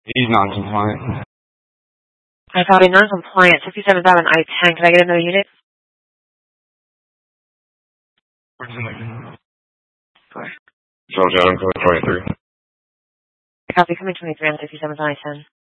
He's non-compliant. I copy non-compliant, 57,000 I-10. Can I get another unit? Sure. John, code 23. Copy, coming 23 on 57,000 I-10.